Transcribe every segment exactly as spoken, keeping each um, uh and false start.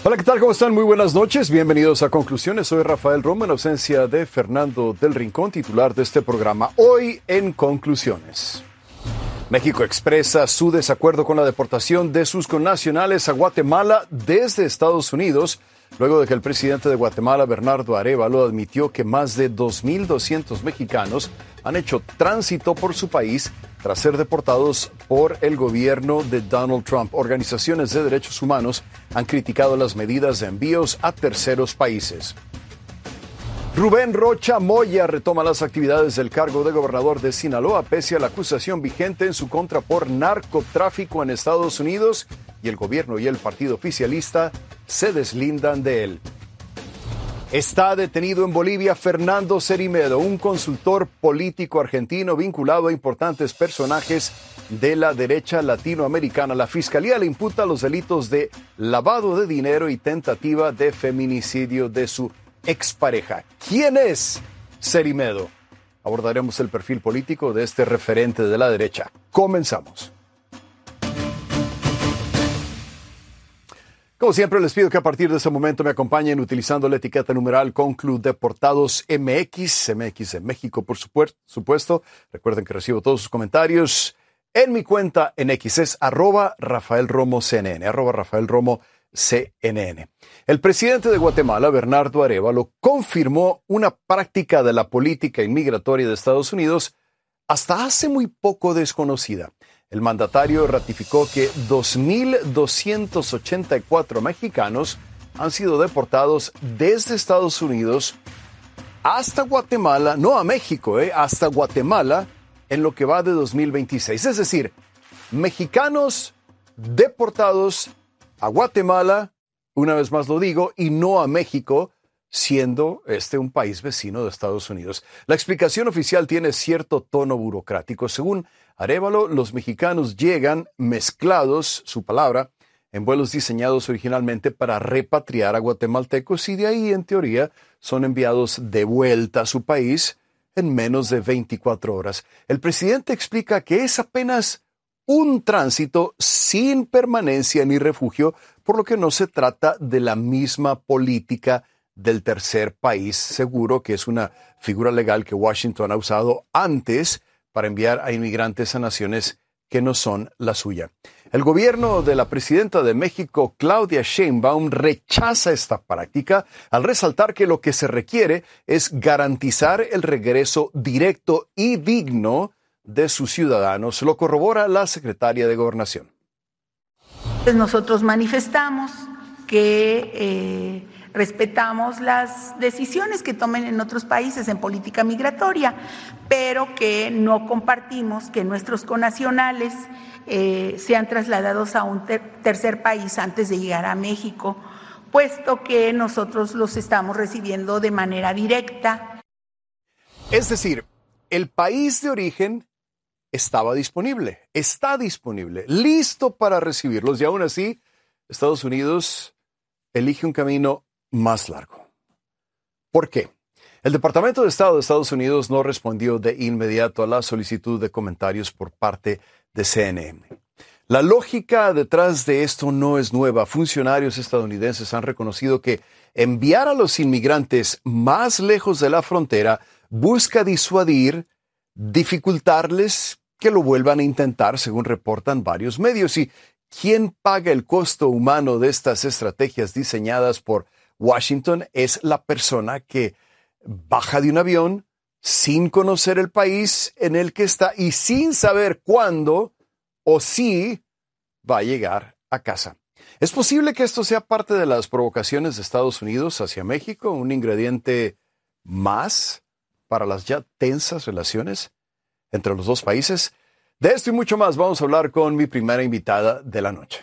Hola, ¿qué tal? ¿Cómo están? Muy buenas noches. Bienvenidos a Conclusiones. Soy Rafael Romo en ausencia de Fernando del Rincón, titular de este programa. Hoy en Conclusiones. México expresa su desacuerdo con la deportación de sus connacionales a Guatemala desde Estados Unidos, luego de que el presidente de Guatemala, Bernardo Arévalo, admitió que más de dos mil doscientos mexicanos han hecho tránsito por su país tras ser deportados por el gobierno de Donald Trump. Organizaciones de derechos humanos han criticado las medidas de envíos a terceros países. Rubén Rocha Moya retoma las actividades del cargo de gobernador de Sinaloa pese a la acusación vigente en su contra por narcotráfico en Estados Unidos, y el gobierno y el partido oficialista se deslindan de él. Está detenido en Bolivia Fernando Cerimedo, un consultor político argentino vinculado a importantes personajes de la derecha latinoamericana. La fiscalía le imputa los delitos de lavado de dinero y tentativa de feminicidio de su expareja. ¿Quién es Cerimedo? Abordaremos el perfil político de este referente de la derecha. Comenzamos. Como siempre, les pido que a partir de este momento me acompañen utilizando la etiqueta numeral Conclu Deportados M X, M X de México, por supuesto. Recuerden que recibo todos sus comentarios en mi cuenta en X, es arroba Rafael Romo C N N, arroba Rafael Romo C N N. El presidente de Guatemala, Bernardo Arévalo, confirmó una práctica de la política inmigratoria de Estados Unidos hasta hace muy poco desconocida. El mandatario ratificó que dos mil doscientos ochenta y cuatro mexicanos han sido deportados desde Estados Unidos hasta Guatemala, no a México, eh, hasta Guatemala en lo que va de dos mil veintiséis. Es decir, mexicanos deportados a Guatemala, una vez más lo digo, y no a México, siendo este un país vecino de Estados Unidos. La explicación oficial tiene cierto tono burocrático. Según Arévalo, los mexicanos llegan mezclados, su palabra, en vuelos diseñados originalmente para repatriar a guatemaltecos y de ahí, en teoría, son enviados de vuelta a su país en menos de veinticuatro horas. El presidente explica que es apenas un tránsito sin permanencia ni refugio, por lo que no se trata de la misma política del tercer país seguro, que es una figura legal que Washington ha usado antes para enviar a inmigrantes a naciones que no son la suya. El gobierno de la presidenta de México, Claudia Sheinbaum, rechaza esta práctica al resaltar que lo que se requiere es garantizar el regreso directo y digno de sus ciudadanos. Lo corrobora la secretaria de Gobernación. Nosotros manifestamos que eh, respetamos las decisiones que tomen en otros países en política migratoria, pero que no compartimos que nuestros connacionales eh, sean trasladados a un ter- tercer país antes de llegar a México, puesto que nosotros los estamos recibiendo de manera directa. Es decir, el país de origen estaba disponible, está disponible, listo para recibirlos, y aún así, Estados Unidos elige un camino más largo. ¿Por qué? El Departamento de Estado de Estados Unidos no respondió de inmediato a la solicitud de comentarios por parte de C N N. La lógica detrás de esto no es nueva. Funcionarios estadounidenses han reconocido que enviar a los inmigrantes más lejos de la frontera busca disuadir, dificultarles que lo vuelvan a intentar, según reportan varios medios. ¿Y quién paga el costo humano de estas estrategias diseñadas por Washington? Es la persona que baja de un avión sin conocer el país en el que está y sin saber cuándo o si va a llegar a casa. ¿Es posible que esto sea parte de las provocaciones de Estados Unidos hacia México, un ingrediente más para las ya tensas relaciones entre los dos países? De esto y mucho más vamos a hablar con mi primera invitada de la noche.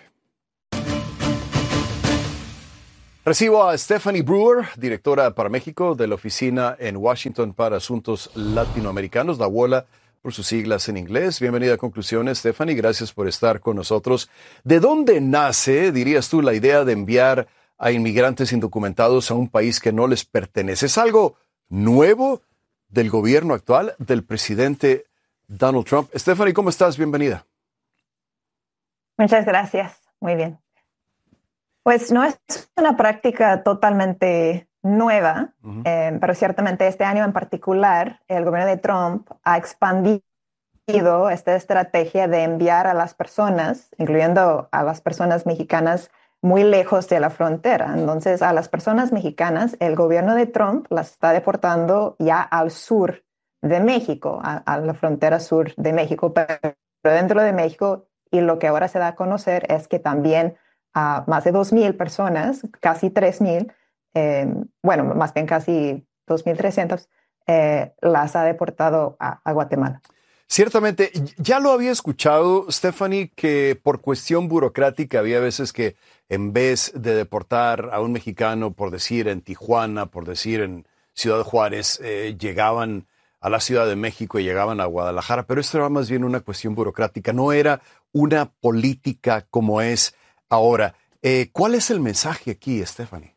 Recibo a Stephanie Brewer, directora para México de la Oficina en Washington para Asuntos Latinoamericanos, la WOLA por sus siglas en inglés. Bienvenida a Conclusiones, Stephanie, gracias por estar con nosotros. ¿De dónde nace, dirías tú, la idea de enviar a inmigrantes indocumentados a un país que no les pertenece? ¿Es algo nuevo del gobierno actual, del presidente Donald Trump? Stephanie, ¿cómo estás? Bienvenida. Muchas gracias. Muy bien. Pues no es una práctica totalmente nueva, Ujú. eh, pero ciertamente este año en particular, el gobierno de Trump ha expandido esta estrategia de enviar a las personas, incluyendo a las personas mexicanas, muy lejos de la frontera. Entonces, a las personas mexicanas, el gobierno de Trump las está deportando ya al sur de México, a, a la frontera sur de México, pero dentro de México, y lo que ahora se da a conocer es que también a más de dos mil personas, casi tres mil, eh, bueno, más bien casi dos mil trescientos, eh, las ha deportado a, a Guatemala. Ciertamente, ya lo había escuchado, Stephanie, que por cuestión burocrática había veces que en vez de deportar a un mexicano, por decir en Tijuana, por decir en Ciudad Juárez, eh, llegaban a la Ciudad de México y llegaban a Guadalajara, pero esto era más bien una cuestión burocrática, no era una política como es ahora. Eh, ¿Cuál es el mensaje aquí, Stephanie?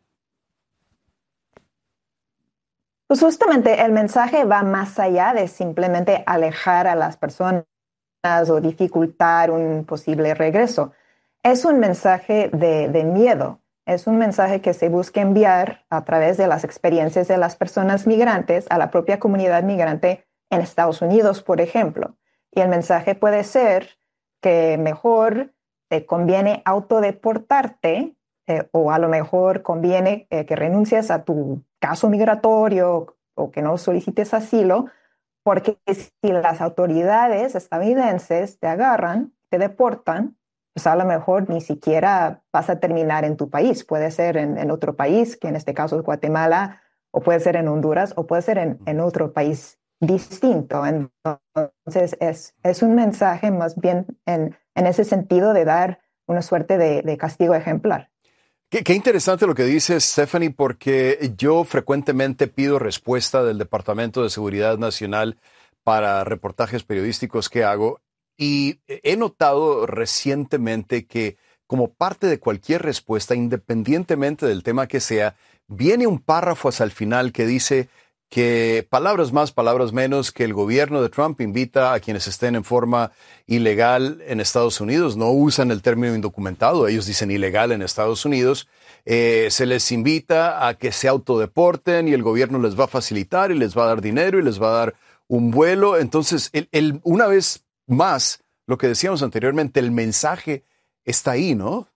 Pues justamente el mensaje va más allá de simplemente alejar a las personas o dificultar un posible regreso. Es un mensaje de, de miedo, es un mensaje que se busca enviar a través de las experiencias de las personas migrantes a la propia comunidad migrante en Estados Unidos, por ejemplo. Y el mensaje puede ser que mejor te conviene autodeportarte, eh, o a lo mejor conviene eh, que renuncies a tu caso migratorio o que no solicites asilo, porque si las autoridades estadounidenses te agarran, te deportan, pues a lo mejor ni siquiera vas a terminar en tu país. Puede ser en, en otro país, que en este caso es Guatemala, o puede ser en Honduras, o puede ser en, en otro país distinto. Entonces, es, es un mensaje más bien en, en ese sentido de dar una suerte de, de castigo ejemplar. Qué, qué interesante lo que dices, Stephanie, porque yo frecuentemente pido respuesta del Departamento de Seguridad Nacional para reportajes periodísticos que hago y he notado recientemente que como parte de cualquier respuesta, independientemente del tema que sea, viene un párrafo hasta el final que dice que palabras más, palabras menos, que el gobierno de Trump invita a quienes estén en forma ilegal en Estados Unidos, no usan el término indocumentado, ellos dicen ilegal en Estados Unidos, eh, se les invita a que se autodeporten y el gobierno les va a facilitar y les va a dar dinero y les va a dar un vuelo. Entonces, el, el, una vez más, lo que decíamos anteriormente, el mensaje está ahí, ¿no?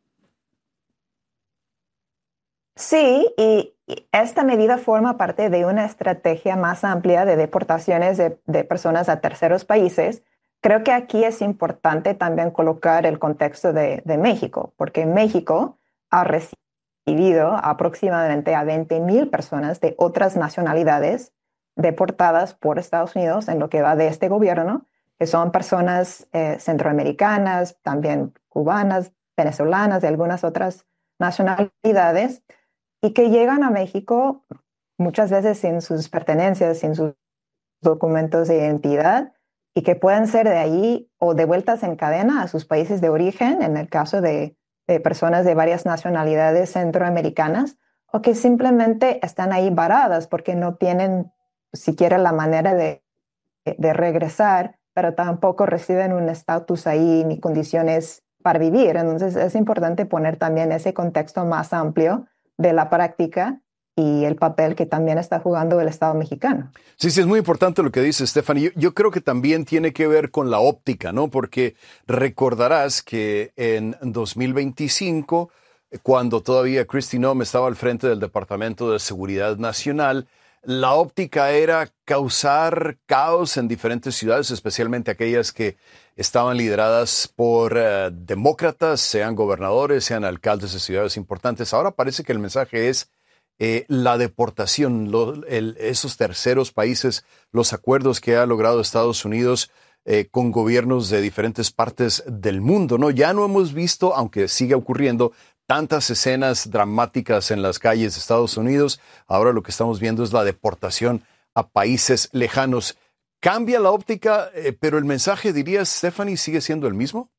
Sí, y y esta medida forma parte de una estrategia más amplia de deportaciones de, de personas a terceros países. Creo que aquí es importante también colocar el contexto de, de México, porque México ha recibido aproximadamente a veinte mil personas de otras nacionalidades deportadas por Estados Unidos en lo que va de este gobierno, que son personas eh, centroamericanas, también cubanas, venezolanas, de algunas otras nacionalidades y que llegan a México muchas veces sin sus pertenencias, sin sus documentos de identidad y que pueden ser de ahí o devueltas en cadena a sus países de origen, en el caso de, de personas de varias nacionalidades centroamericanas, o que simplemente están ahí varadas porque no tienen siquiera la manera de, de regresar, pero tampoco reciben un estatus ahí ni condiciones para vivir. Entonces es importante poner también ese contexto más amplio de la práctica y el papel que también está jugando el Estado mexicano. Sí, sí, es muy importante lo que dice Stephanie. Yo, yo creo que también tiene que ver con la óptica, ¿no? Porque recordarás que en dos mil veinticinco, cuando todavía Kristi Noem estaba al frente del Departamento de Seguridad Nacional, la óptica era causar caos en diferentes ciudades, especialmente aquellas que estaban lideradas por uh, demócratas, sean gobernadores, sean alcaldes de ciudades importantes. Ahora parece que el mensaje es eh, la deportación, lo, el, esos terceros países, los acuerdos que ha logrado Estados Unidos eh, con gobiernos de diferentes partes del mundo, ¿no? Ya no hemos visto, aunque sigue ocurriendo, tantas escenas dramáticas en las calles de Estados Unidos. Ahora lo que estamos viendo es la deportación a países lejanos. Cambia la óptica, eh, pero el mensaje, dirías, Stephanie, sigue siendo el mismo.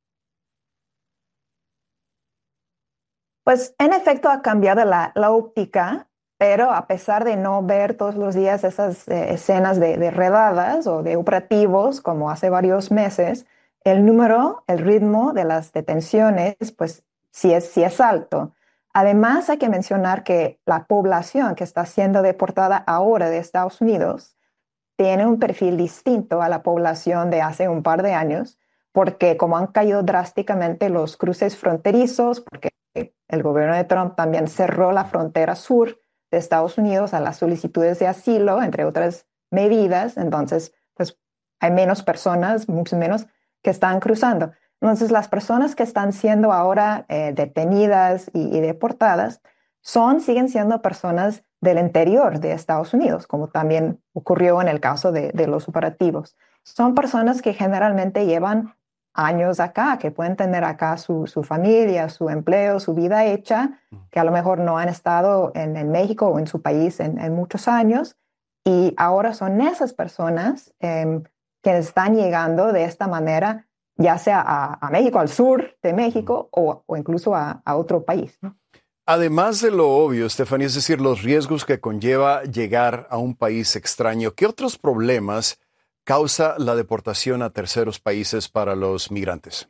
Pues en efecto ha cambiado la, la óptica, pero a pesar de no ver todos los días esas eh, escenas de, de redadas o de operativos como hace varios meses, el número, el ritmo de las detenciones, pues sí es, sí es alto. Además, hay que mencionar que la población que está siendo deportada ahora de Estados Unidos tiene un perfil distinto a la población de hace un par de años, porque como han caído drásticamente los cruces fronterizos, porque el gobierno de Trump también cerró la frontera sur de Estados Unidos a las solicitudes de asilo, entre otras medidas, entonces pues hay menos personas, mucho menos, que están cruzando. Entonces las personas que están siendo ahora eh, detenidas y, y deportadas son, siguen siendo personas del interior de Estados Unidos, como también ocurrió en el caso de, de los operativos. Son personas que generalmente llevan años acá, que pueden tener acá su, su familia, su empleo, su vida hecha, que a lo mejor no han estado en, en México o en su país en, en muchos años, y ahora son esas personas eh, que están llegando de esta manera, ya sea a, a México, al sur de México, o, o incluso a, a otro país, ¿no? Además de lo obvio, Stephanie, es decir, los riesgos que conlleva llegar a un país extraño, ¿qué otros problemas causa la deportación a terceros países para los migrantes?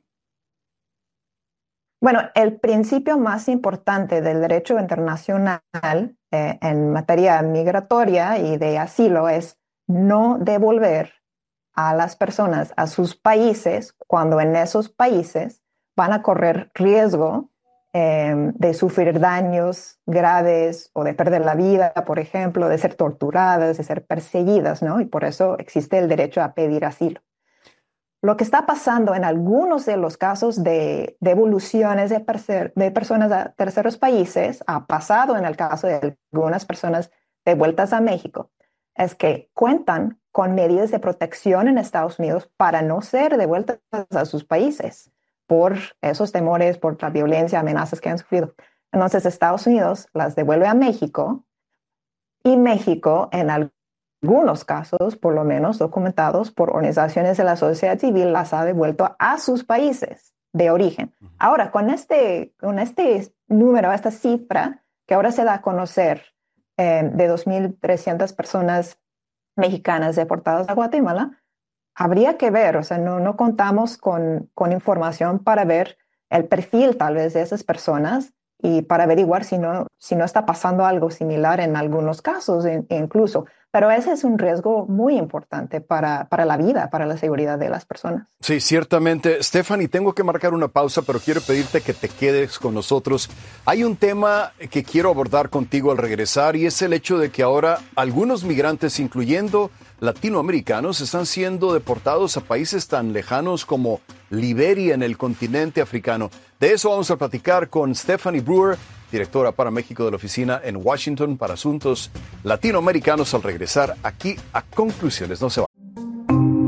Bueno, el principio más importante del derecho internacional eh, en materia migratoria y de asilo es no devolver a las personas a sus países cuando en esos países van a correr riesgo eh, de sufrir daños graves o de perder la vida, por ejemplo, de ser torturadas, de ser perseguidas, ¿no? Y por eso existe el derecho a pedir asilo. Lo que está pasando en algunos de los casos de devoluciones de, percer, de personas a terceros países, ha pasado en el caso de algunas personas devueltas a México, es que cuentan con medidas de protección en Estados Unidos para no ser devueltas a sus países por esos temores, por la violencia, amenazas que han sufrido. Entonces, Estados Unidos las devuelve a México y México, en algunos casos, por lo menos documentados por organizaciones de la sociedad civil, las ha devuelto a sus países de origen. Ahora, con este, con este número, esta cifra que ahora se da a conocer eh, de dos mil trescientas personas mexicanas deportadas a Guatemala, habría que ver, o sea, no, no contamos con, con información para ver el perfil tal vez de esas personas y para averiguar si no, si no está pasando algo similar en algunos casos incluso. Pero ese es un riesgo muy importante para, para la vida, para la seguridad de las personas. Sí, ciertamente. Stephanie, tengo que marcar una pausa, pero quiero pedirte que te quedes con nosotros. Hay un tema que quiero abordar contigo al regresar y es el hecho de que ahora algunos migrantes, incluyendo latinoamericanos, están siendo deportados a países tan lejanos como Liberia en el continente africano. De eso vamos a platicar con Stephanie Brewer, directora para México de la Oficina en Washington para Asuntos Latinoamericanos, al regresar aquí a Conclusiones. No se va.